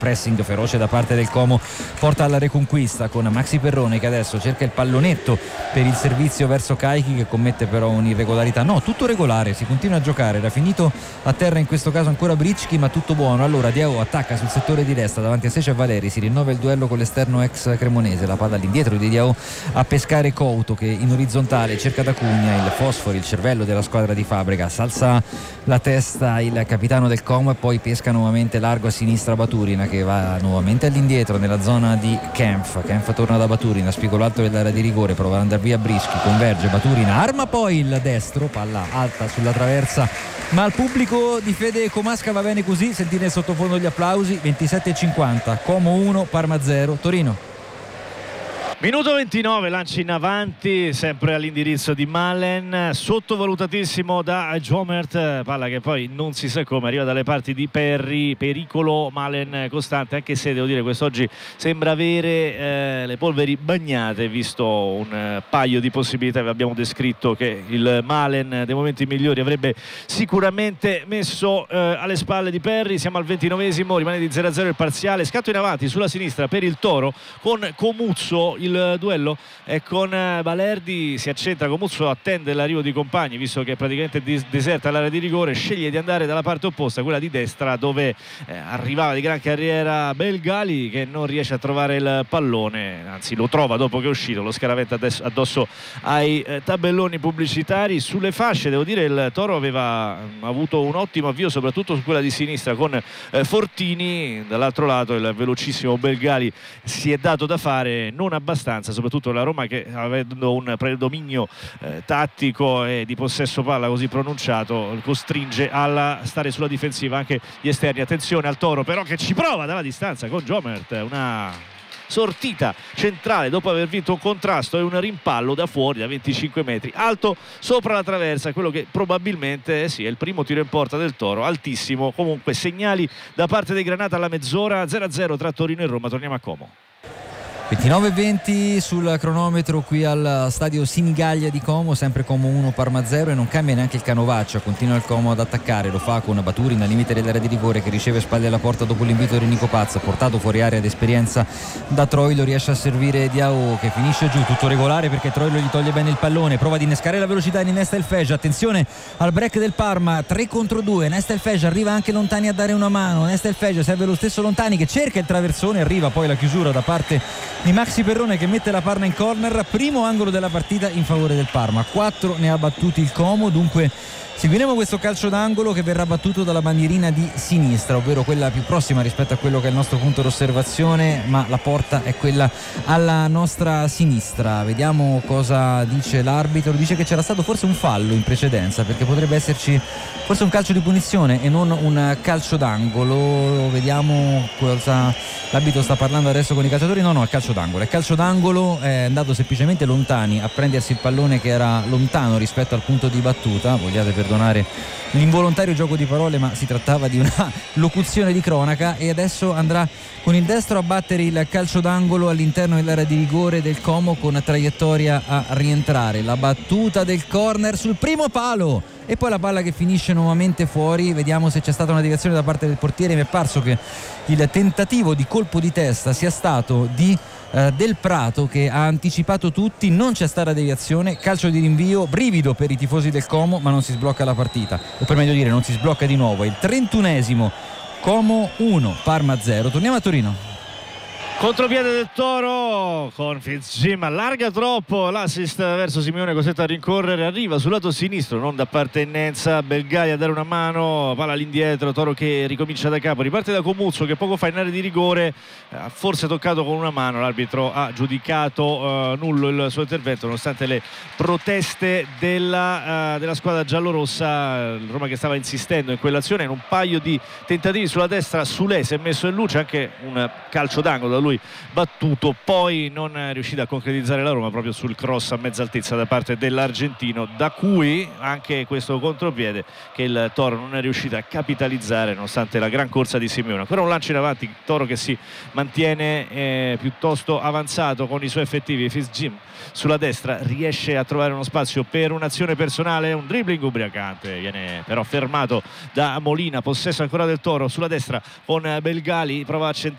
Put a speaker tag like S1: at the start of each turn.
S1: pressing feroce da parte del Como porta alla reconquista con Maxi Perrone che adesso cerca il pallonetto per il servizio verso Caichi, che commette però un'irregolarità. No, tutto regolare, si continua a giocare. Era finito a terra in questo caso ancora Bricchi, ma tutto buono. Allora Diao attacca sul settore di destra, davanti a sé c'è Valeri, si rinnova il duello con l'esterno ex cremonese, la palla all'indietro di Diao a pescare Couto che in orizzontale cerca da Cugna, il fosforo, il cervello della squadra di Fabregas, alza la testa il capitano del Como e poi pesca nuovamente largo a sinistra Baturina che va nuovamente all'indietro nella zona di Kempf torna da Baturina, spigolo alto dell'area di rigore, prova ad andare via Brischi, converge Baturina, arma poi il destro, palla alta sulla traversa, ma al pubblico di Fede Comasca va bene così. Sentite in sottofondo gli applausi. 27:50, Como 1 Parma 0, Torino.
S2: Minuto 29, lanci in avanti sempre all'indirizzo di Malen, sottovalutatissimo da Jomert, palla che poi non si sa come arriva dalle parti di Perry, pericolo Malen costante, anche se devo dire quest'oggi sembra avere le polveri bagnate, visto un paio di possibilità. Vi abbiamo descritto che il Malen dei momenti migliori avrebbe sicuramente messo alle spalle di Perry. Siamo al 29esimo, rimane di 0-0 il parziale, scatto in avanti sulla sinistra per il Toro con Comuzzo, il duello è con Balerdi, si accentra Comuzzo, attende l'arrivo di compagni visto che è praticamente deserta l'area di rigore, sceglie di andare dalla parte opposta, quella di destra, dove arrivava di gran carriera Belgali che non riesce a trovare il pallone, anzi lo trova dopo che è uscito, lo scaraventa addosso ai tabelloni pubblicitari. Sulle fasce devo dire il Toro aveva avuto un ottimo avvio soprattutto su quella di sinistra con Fortini, dall'altro lato il velocissimo Belgali si è dato da fare, non abbastanza, soprattutto la Roma che avendo un predominio tattico e di possesso palla così pronunciato costringe a stare sulla difensiva anche gli esterni. Attenzione al Toro però che ci prova dalla distanza con Jomert, una sortita centrale dopo aver vinto un contrasto e un rimpallo da fuori da 25 metri alto sopra la traversa, quello che probabilmente è il primo tiro in porta del Toro, altissimo. Comunque segnali da parte dei Granata alla mezz'ora, 0-0 tra Torino e Roma. Torniamo a Como.
S1: 29:20 sul cronometro qui al stadio Sinigaglia di Como, sempre Como 1 Parma 0 e non cambia neanche il canovaccio, continua il Como ad attaccare, lo fa con Baturina al limite dell'area di rigore che riceve spalle alla porta dopo l'invito di Nico Pazza, portato fuori area ad esperienza da Troilo, riesce a servire Diao che finisce giù, tutto regolare perché Troilo gli toglie bene il pallone, prova ad innescare la velocità di Nesta Elfej, attenzione al break del Parma, 3 contro 2, Nesta Elfej arriva anche Lontani a dare una mano, Nesta Elfej serve lo stesso Lontani che cerca il traversone, arriva poi la chiusura da parte di Maxi Perrone che mette la palla in corner, primo angolo della partita in favore del Parma, 4 ne ha battuti il Como, dunque seguiremo questo calcio d'angolo che verrà battuto dalla bandierina di sinistra, ovvero quella più prossima rispetto a quello che è il nostro punto d'osservazione, ma la porta è quella alla nostra sinistra. Vediamo cosa dice l'arbitro, dice che c'era stato forse un fallo in precedenza perché potrebbe esserci forse un calcio di punizione e non un calcio d'angolo. Vediamo cosa l'arbitro sta parlando adesso con i calciatori. No, è calcio d'angolo, è andato semplicemente Lontani a prendersi il pallone che era lontano rispetto al punto di battuta, vogliate perdonare l'involontario gioco di parole, ma si trattava di una locuzione di cronaca, e adesso andrà con il destro a battere il calcio d'angolo all'interno dell'area di rigore del Como con traiettoria a rientrare, la battuta del corner sul primo palo e poi la palla che finisce nuovamente fuori. Vediamo se c'è stata una deviazione da parte del portiere. Mi è parso che il tentativo di colpo di testa sia stato di Del Prato che ha anticipato tutti, non c'è stata deviazione, calcio di rinvio, brivido per i tifosi del Como, ma non si sblocca la partita, o per meglio dire non si sblocca di nuovo. È il 31esimo, Como 1 Parma 0. Torniamo a Torino.
S2: Contropiede del Toro con Fitzjim, allarga troppo, l'assist verso Simeone, costretto a rincorrere, arriva sul lato sinistro, non da partenza, Belgali a dare una mano, palla all'indietro, Toro che ricomincia da capo, riparte da Comuzzo che poco fa in area di rigore, ha forse toccato con una mano, l'arbitro ha giudicato nullo il suo intervento nonostante le proteste della squadra giallorossa. Roma che stava insistendo in quell'azione, in un paio di tentativi sulla destra, Sule si è messo in luce, anche un calcio d'angolo da lui battuto, poi non è riuscita a concretizzare la Roma proprio sul cross a mezza altezza da parte dell'argentino, da cui anche questo contropiede che il Toro non è riuscito a capitalizzare nonostante la gran corsa di Simeone. Ancora un lancio in avanti, Toro che si mantiene piuttosto avanzato con i suoi effettivi. Fitzjim sulla destra riesce a trovare uno spazio per un'azione personale, un dribbling ubriacante, viene però fermato da Molina, possesso ancora del Toro sulla destra con Belgali, prova a centrare